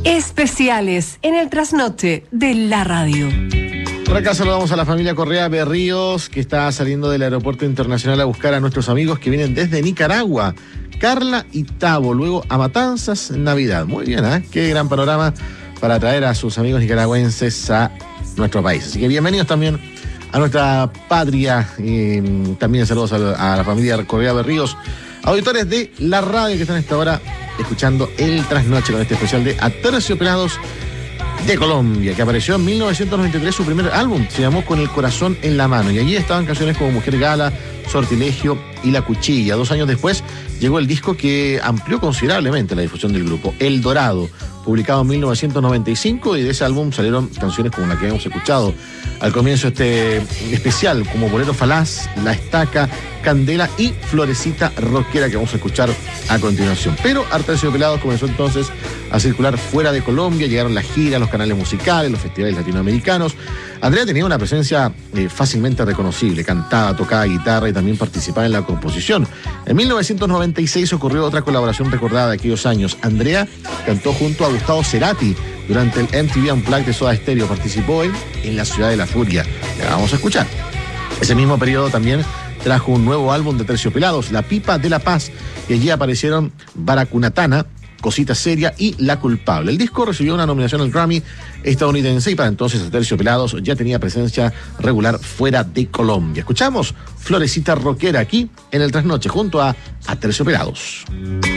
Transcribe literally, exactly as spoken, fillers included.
Especiales en el trasnoche de la radio. Por acá saludamos a la familia Correa Berríos, que está saliendo del aeropuerto internacional a buscar a nuestros amigos que vienen desde Nicaragua. Carla y Tavo, luego a Matanzas, Navidad. Muy bien, ¿eh? Qué gran panorama para traer a sus amigos nicaragüenses a nuestro país. Así que bienvenidos también a nuestra patria. Y también saludos a, a la familia Correa Berríos, auditores de la radio que están a esta hora escuchando el trasnoche con este especial de Aterciopelados de Colombia, que apareció en mil novecientos noventa y tres, su primer álbum, se llamó Con el corazón en la mano, y allí estaban canciones como Mujer Gala, Sortilegio y La Cuchilla. Dos años después llegó el disco que amplió considerablemente la difusión del grupo, El Dorado, publicado en mil novecientos noventa y cinco, y de ese álbum salieron canciones como la que hemos escuchado al comienzo de este especial, como Bolero Falaz, La Estaca, Candela y Florecita Rockera, que vamos a escuchar a continuación. Pero Aterciopelados comenzó entonces a circular fuera de Colombia, llegaron las giras, los canales musicales, los festivales latinoamericanos. Andrea tenía una presencia eh, fácilmente reconocible, cantaba, tocaba guitarra y también participaba en la composición. En mil novecientos noventa y seis ocurrió otra colaboración recordada de aquellos años. Andrea cantó junto a Gustavo Cerati durante el M T V Unplugged de Soda Stereo. Participó en En la Ciudad de la Furia. La vamos a escuchar. Ese mismo periodo también trajo un nuevo álbum de Aterciopelados, La Pipa de la Paz, y allí aparecieron Baracunatana, Cosita Seria y La Culpable. El disco recibió una nominación al Grammy estadounidense y para entonces Aterciopelados ya tenía presencia regular fuera de Colombia. Escuchamos Florecita Rockera aquí en el Trasnoche junto a Aterciopelados.